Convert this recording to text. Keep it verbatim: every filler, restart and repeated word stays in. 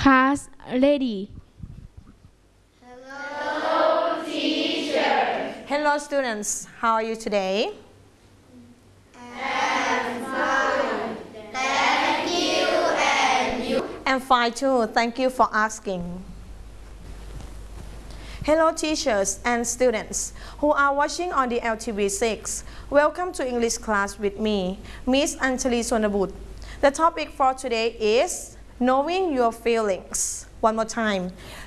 Class ready. Hello, teacher. Hello, students. How are you today? I'm fine. Thank you, and you? I'm fine too. Thank you for asking. Hello, teachers and students who are watching on the L T V six. Welcome to English class with me, Miss Anjali Sonabut. The topic for today is knowing your feelings. One more time.